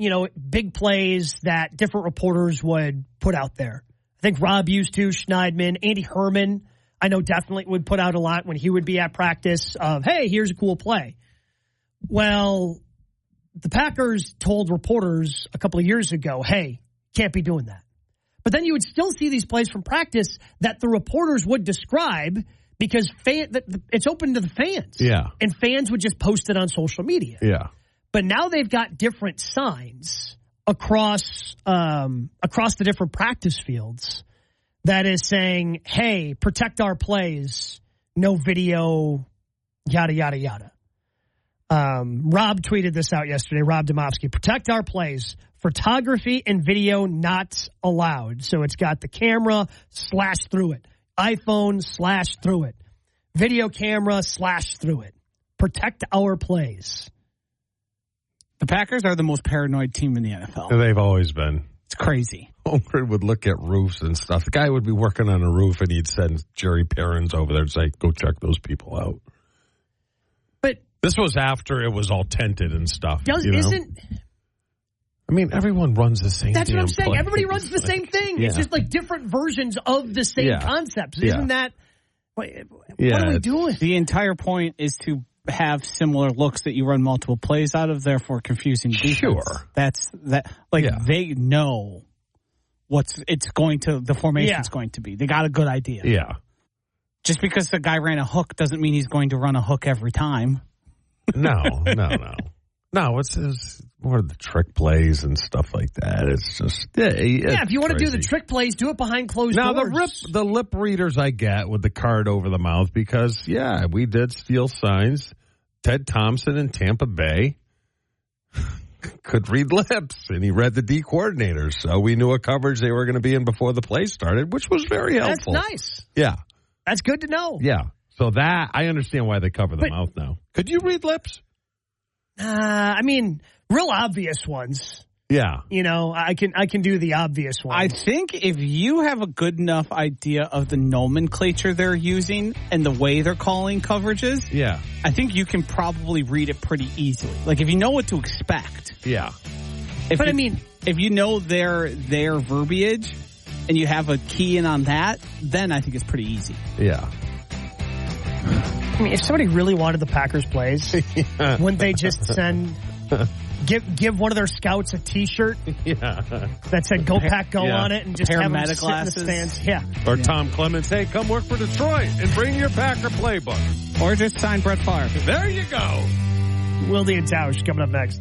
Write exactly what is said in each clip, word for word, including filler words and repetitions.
you know, big plays that different reporters would put out there. I think Rob used to, Schneidman, Andy Herman, I know definitely would put out a lot when he would be at practice of, hey, here's a cool play. Well, the Packers told reporters a couple of years ago, hey, can't be doing that. But then you would still see these plays from practice that the reporters would describe because fan, it's open to the fans. Yeah. And fans would just post it on social media. Yeah. But now they've got different signs across um, across the different practice fields that is saying, hey, protect our plays, no video, yada, yada, yada. Um, Rob tweeted this out yesterday, Rob Domofsky, protect our plays, photography and video not allowed. So it's got the camera slash through it, iPhone slash through it, video camera slash through it. Protect our plays. The Packers are the most paranoid team in the N F L. They've always been. It's crazy. Homer would look at roofs and stuff. The guy would be working on a roof, and he'd send Jerry Perrins over there and say, go check those people out. But this was after it was all tented and stuff. Does, you know? Isn't... I mean, everyone runs the same That's damn what I'm saying. play. Everybody runs the same thing. Yeah. It's just like different versions of the same Yeah. concepts. Yeah. Isn't that... What, Yeah, what are we it's- doing? The entire point is to have similar looks that you run multiple plays out of, therefore confusing defense. Sure. That's that. Like Yeah. they know what's it's going to the formation's Yeah. going to be. They got a good idea. Yeah. Just because the guy ran a hook doesn't mean he's going to run a hook every time. No, no, no. No, it's, it's more of the trick plays and stuff like that. It's just, yeah. Yeah, if you want to do the trick plays, do it behind closed Now, the, doors. rip, the lip readers I get with the card over the mouth because, yeah, we did steal signs. Ted Thompson in Tampa Bay could read lips, and he read the D coordinators, so we knew what coverage they were going to be in before the play started, which was very helpful. That's nice. Yeah. That's good to know. Yeah. So that, I understand why they cover the But- mouth now. Could you read lips? Uh, I mean, real obvious ones. Yeah. You know, I can I can do the obvious I ones. think if you have a good enough idea of the nomenclature they're using and the way they're calling coverages, Yeah. I think you can probably read it pretty easily. Like if you know what to expect. Yeah. If But you, I mean, if you know their their verbiage and you have a key in on that, then I think it's pretty easy. Yeah. I mean, if somebody really wanted the Packers plays, yeah. wouldn't they just send give give one of their scouts a T-shirt Yeah. that said "Go Pack Go" Yeah. on it, and just Pair have of them meta sit in the glasses. stands? Yeah. Or Tom Clements, hey, come work for Detroit and bring your Packer playbook. Or just sign Brett Favre. There you go. Wilde and Tausch coming up next.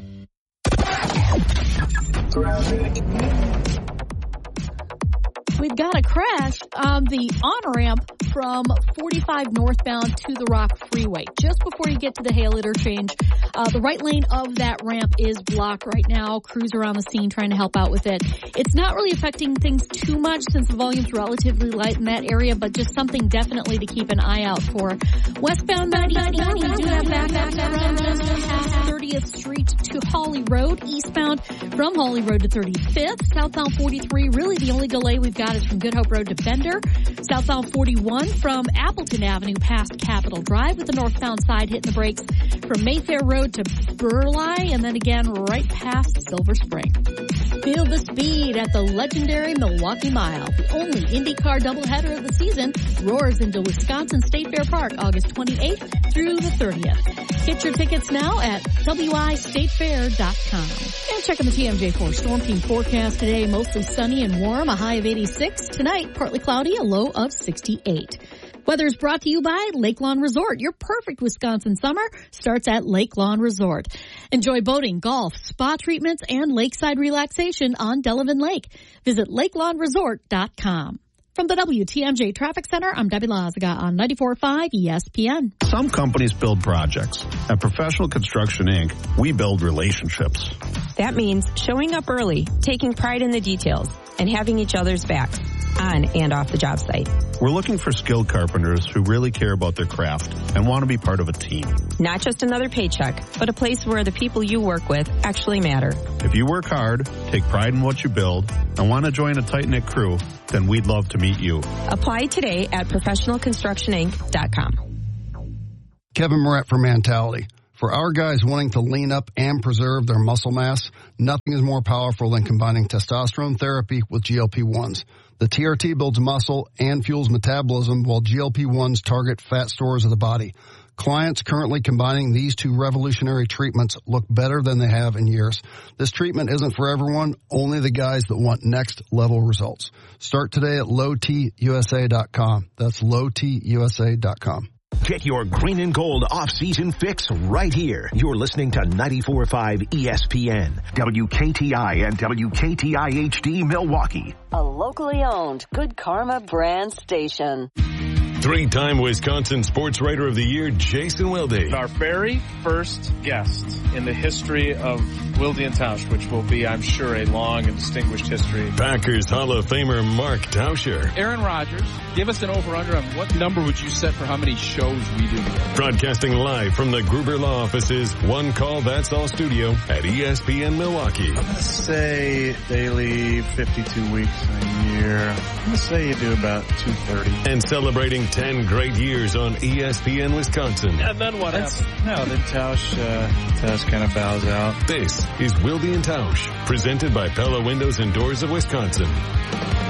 We've got a crash on the on-ramp from forty-five northbound to the Rock Freeway. Just before you get to the Hale interchange, uh, the right lane of that ramp is blocked right now. Crews are on the scene trying to help out with it. It's not really affecting things too much since the volume's relatively light in that area, but just something definitely to keep an eye out for. Westbound ninety-four, we do have backup from just past thirtieth Street to Hawley Road. Eastbound from Hawley Road to thirty-fifth. Southbound forty-three, really the only delay we've got is from Good Hope Road to Bender. Southbound forty-one from Appleton Avenue past Capitol Drive, with the northbound side hitting the brakes from Mayfair Road to Burleigh, and then again right past Silver Spring. Feel the speed at the legendary Milwaukee Mile. The only IndyCar doubleheader of the season roars into Wisconsin State Fair Park August twenty-eighth through the thirtieth. Get your tickets now at W I state fair dot com. And check out the T M J four Storm Team forecast today. Mostly sunny and warm, a high of eighty-six. Tonight, partly cloudy, a low of sixty-eight. Weather is brought to you by Lake Lawn Resort. Your perfect Wisconsin summer starts at Lake Lawn Resort. Enjoy boating, golf, spa treatments, and lakeside relaxation on Delavan Lake. Visit lake lawn resort dot com. From the W T M J Traffic Center, I'm Debbie Lazaga on ninety-four point five E S P N. Some companies build projects. At Professional Construction Incorporated, we build relationships. That means showing up early, taking pride in the details, and having each other's backs on and off the job site. We're looking for skilled carpenters who really care about their craft and want to be part of a team. Not just another paycheck, but a place where the people you work with actually matter. If you work hard, take pride in what you build, and want to join a tight-knit crew, then we'd love to meet you. Apply today at professional construction inc dot com. Kevin Moret for Mentality. For our guys wanting to lean up and preserve their muscle mass, nothing is more powerful than combining testosterone therapy with G L P ones. The T R T builds muscle and fuels metabolism, while G L P ones target fat stores of the body. Clients currently combining these two revolutionary treatments look better than they have in years. This treatment isn't for everyone, only the guys that want next level results. Start today at low t u s a dot com. That's low t u s a dot com. Get your green and gold off-season fix right here. You're listening to ninety-four point five E S P N, W K T I and W K T I H D Milwaukee. A locally owned Good Karma brand station. Three-time Wisconsin Sports Writer of the Year, Jason Wilde. Our very first guest in the history of Wilde and Tausch, which will be, I'm sure, a long and distinguished history. Packers Hall of Famer Mark Tauscher. Aaron Rodgers, give us an over-under on what number would you set for how many shows we do together? Broadcasting live from the Gruber Law Offices, One Call That's All studio at E S P N Milwaukee. I'm going to say daily fifty-two weeks in a year. I'm going to say you do about two thirty. And celebrating ten great years on E S P N Wisconsin. And then what happens? No, then Tausch, uh, Tausch kind of bows out. This is Wilde and Tausch, presented by Pella Windows and Doors of Wisconsin.